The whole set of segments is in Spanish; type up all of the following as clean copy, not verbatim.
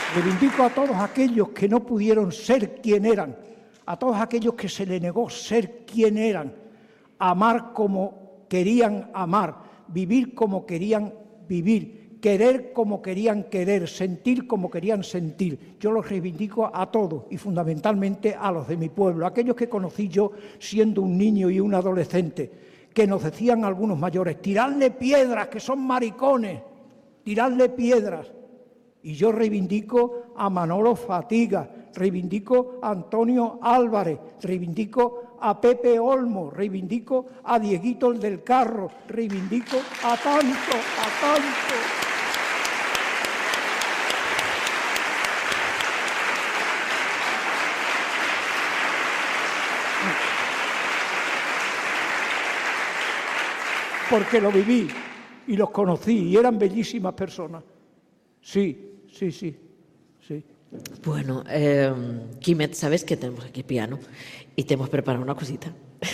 Reivindico a todos aquellos que no pudieron ser quien eran, a todos aquellos que se les negó ser quien eran, amar como querían amar, vivir como querían vivir, querer como querían querer, sentir como querían sentir. Yo los reivindico a todos y fundamentalmente a los de mi pueblo, aquellos que conocí yo siendo un niño y un adolescente, que nos decían algunos mayores, tiradle piedras, que son maricones, tiradle piedras. Y yo reivindico a Manolo Fatiga, reivindico a Antonio Álvarez, reivindico a Pepe Olmo, reivindico a Dieguito el del Carro, reivindico a tanto. Porque lo viví y los conocí y eran bellísimas personas. Sí. Bueno, Quimet, sabes que tenemos aquí piano y te hemos preparado una cosita.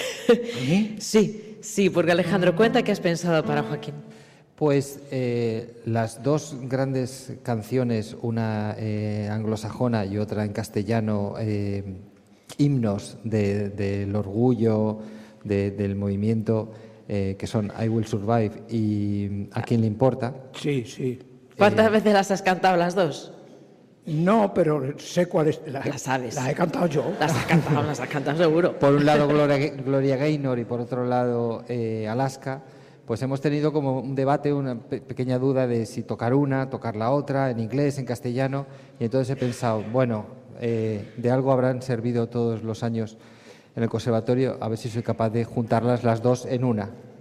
Sí, porque Alejandro, cuenta qué has pensado para Joaquín. Pues las dos grandes canciones, una anglosajona y otra en castellano, himnos del orgullo, del movimiento, que son I Will Survive y ¿A quién le importa? Sí. ¿Cuántas veces las has cantado las dos? No, pero sé cuáles. Las sabes. Las he cantado yo. Las has cantado seguro. Por un lado Gloria Gaynor y por otro lado Alaska. Pues hemos tenido como un debate, una pequeña duda de si tocar una, tocar la otra, en inglés, en castellano. Y entonces he pensado, bueno, de algo habrán servido todos los años en el conservatorio, a ver si soy capaz de juntarlas las dos en una.